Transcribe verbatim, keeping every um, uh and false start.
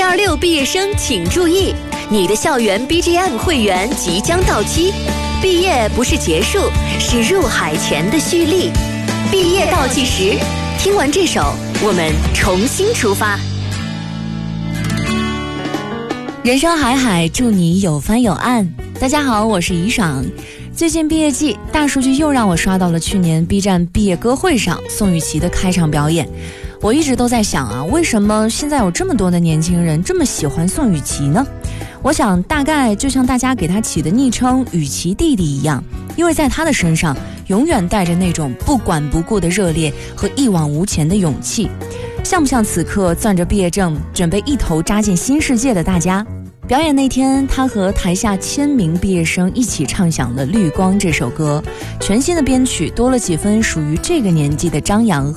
二六毕业生请注意，你的校园 B G M 会员即将到期。毕业不是结束，是入海前的蓄力。毕业倒计时，听完这首，我们重新出发。 人生海海，祝你有帆有岸。大家好，我是怡爽。最近毕业季，大数据又让我刷到了去年 B 站毕业歌会上宋雨琦的开场表演。我一直都在想啊，为什么现在有这么多的年轻人这么喜欢宋雨琦呢？我想大概就像大家给他起的昵称雨琦弟弟一样，因为在他的身上永远带着那种不管不顾的热烈和一往无前的勇气。像不像此刻攥着毕业证准备一头扎进新世界的大家？表演那天，他和台下千名毕业生一起唱响了《绿光》这首歌，全新的编曲多了几分属于这个年纪的张扬